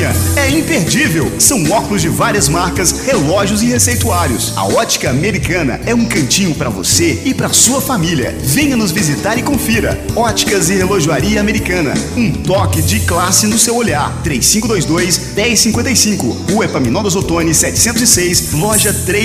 linha é imperdível. São óculos de várias marcas, relógios e receituários. A Ótica Americana é um cantinho para você e para sua família. Venha nos visitar e confira. Óticas e Relojoaria Americana. Um toque de classe no seu olhar. 3522-1055. Rua Epaminondas Ottoni, 706, loja 3.